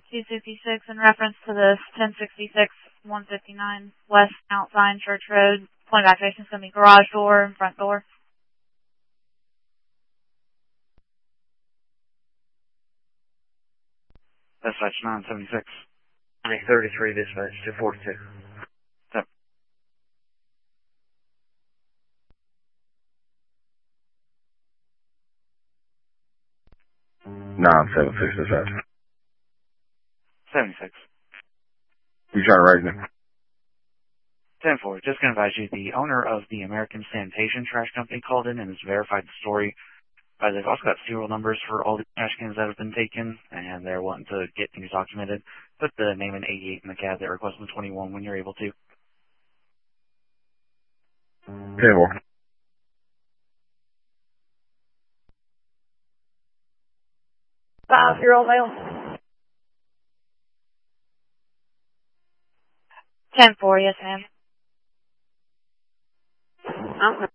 256 in reference to the 1066 159 West Mount Zion Church Road. Point of activation is going to be garage door and front door. Dispatch 976. 933, dispatch 242. Yep. 976, dispatch. 76. You trying to raise me? 10-4, just going to advise you, the owner of the American Sanitation Trash Company called in and has verified the story. They've also got serial numbers for all the trash cans that have been taken, and they're wanting to get things documented. Put the name and 88 in the cab. They request the 21 when you're able to. 10-4. Five-year-old male. 10-4, yes ma'am. I'm